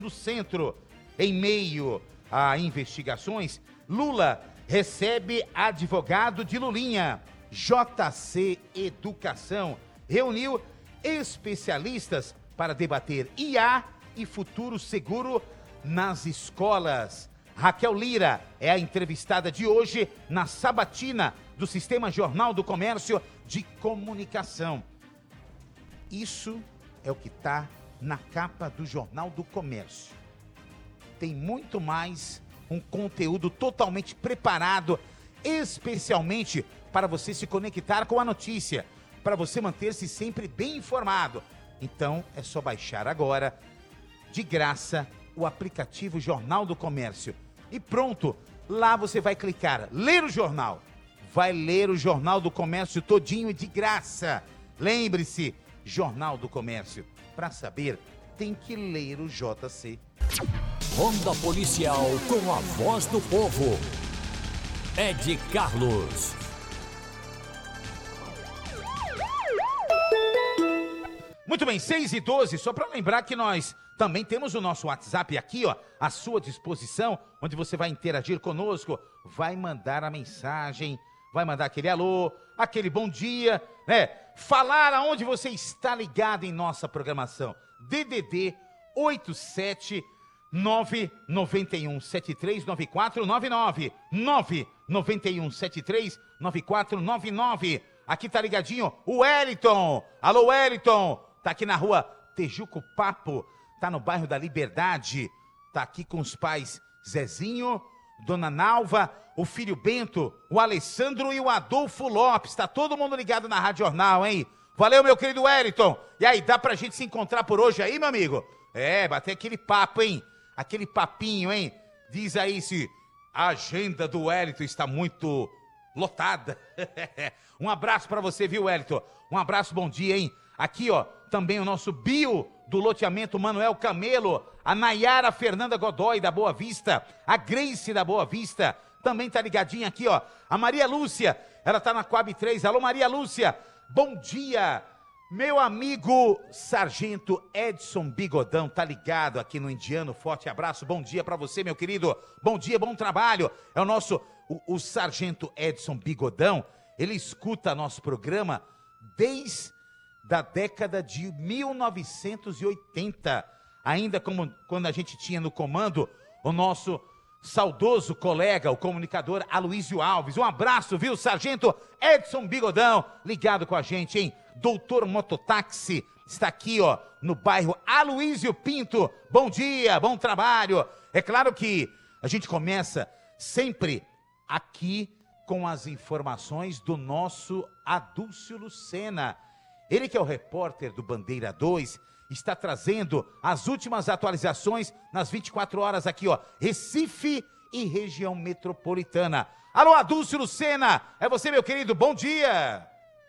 do Centro. Em meio a investigações, Lula recebe advogado de Lulinha. JC Educação reuniu especialistas para debater IA e futuro seguro nas escolas. Raquel Lira é a entrevistada de hoje na sabatina do Sistema Jornal do Comércio de Comunicação. Isso é o que está na capa do Jornal do Comércio. Tem muito mais, um conteúdo totalmente preparado, especialmente para você se conectar com a notícia, para você manter-se sempre bem informado. Então, é só baixar agora, de graça, o aplicativo Jornal do Comércio. E pronto, lá você vai clicar, ler o jornal. Vai ler o Jornal do Comércio todinho e de graça. Lembre-se, Jornal do Comércio. Para saber, tem que ler o JC. Ronda Policial com a voz do povo. Ed Carlos. Muito bem, 6h12, só para lembrar que nós também temos o nosso WhatsApp aqui, ó, à sua disposição, onde você vai interagir conosco, vai mandar a mensagem, vai mandar aquele alô, aquele bom dia, né? Falar aonde você está ligado em nossa programação. DDD 87 991 73 9499 991 73 9499. Aqui tá ligadinho o Wellington. Alô, Wellington. Tá aqui na rua Tejuco Papo, tá no bairro da Liberdade. Tá aqui com os pais Zezinho, Dona Nalva, o filho Bento, o Alessandro e o Adolfo Lopes. Tá todo mundo ligado na Rádio Jornal, hein? Valeu, meu querido Wellington. E aí, dá pra gente se encontrar por hoje aí, meu amigo? É, bater aquele papo, hein? Aquele papinho, hein? Diz aí se a agenda do Wellington está muito lotada. Um abraço pra você, viu, Wellington? Um abraço, bom dia, hein? Aqui, ó, também o nosso bio do loteamento Manuel Camelo, a Nayara Fernanda Godoy da Boa Vista, a Grace da Boa Vista, também tá ligadinha aqui, ó, a Maria Lúcia, ela tá na Coab 3, alô Maria Lúcia, bom dia, meu amigo Sargento Edson Bigodão, tá ligado aqui no Indiano, forte abraço, bom dia pra você, meu querido, bom dia, bom trabalho, é o nosso, o Sargento Edson Bigodão, ele escuta nosso programa desde da década de 1980, ainda como quando a gente tinha no comando o nosso saudoso colega, o comunicador Aloísio Alves. Um abraço, viu, Sargento Edson Bigodão, ligado com a gente, hein? Doutor Mototáxi está aqui, ó, no bairro Aloísio Pinto. Bom dia, bom trabalho. É claro que a gente começa sempre aqui com as informações do nosso Adúlcio Lucena. Ele que é o repórter do Bandeira 2, está trazendo as últimas atualizações nas 24 horas aqui, ó, Recife e região metropolitana. Alô, Adúlcio Lucena, é você, meu querido, bom dia!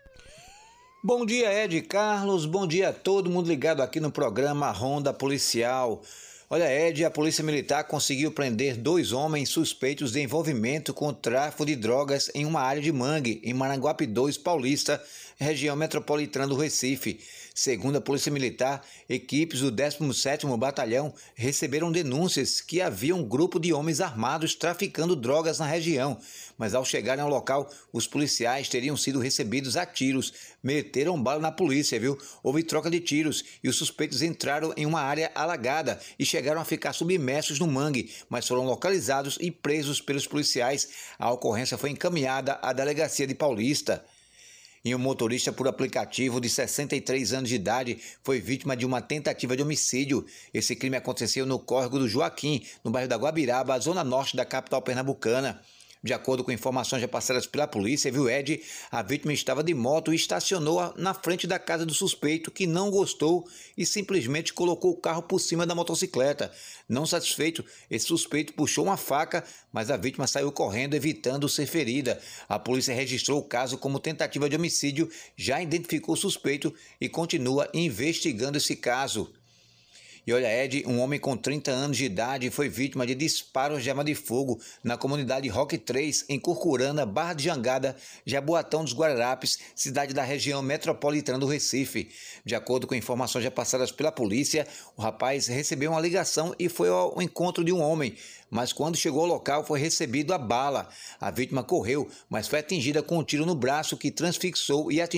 Bom dia, Ed Carlos, bom dia a todo mundo ligado aqui no programa Ronda Policial. Olha, Ed, a Polícia Militar conseguiu prender 2 homens suspeitos de envolvimento com o tráfico de drogas em uma área de mangue, em Maranguape 2, Paulista, região metropolitana do Recife. Segundo a Polícia Militar, equipes do 17º Batalhão receberam denúncias que havia um grupo de homens armados traficando drogas na região. Mas ao chegarem ao local, os policiais teriam sido recebidos a tiros. Meteram bala na polícia, viu? Houve troca de tiros e os suspeitos entraram em uma área alagada e chegaram a ficar submersos no mangue, mas foram localizados e presos pelos policiais. A ocorrência foi encaminhada à delegacia de Paulista. E um motorista por aplicativo de 63 anos de idade foi vítima de uma tentativa de homicídio. Esse crime aconteceu no córrego do Joaquim, no bairro da Guabiraba, zona norte da capital pernambucana. De acordo com informações já passadas pela polícia, viu, Ed, a vítima estava de moto e estacionou na frente da casa do suspeito, que não gostou e simplesmente colocou o carro por cima da motocicleta. Não satisfeito, esse suspeito puxou uma faca, mas a vítima saiu correndo, evitando ser ferida. A polícia registrou o caso como tentativa de homicídio, já identificou o suspeito e continua investigando esse caso. E olha, Ed, um homem com 30 anos de idade foi vítima de disparos de arma de fogo na comunidade Roque 3, em Curcurana, Barra de Jangada, Jaboatão dos Guararapes, cidade da região metropolitana do Recife. De acordo com informações já passadas pela polícia, o rapaz recebeu uma ligação e foi ao encontro de um homem, mas quando chegou ao local foi recebido a bala. A vítima correu, mas foi atingida com um tiro no braço que transfixou e atingiu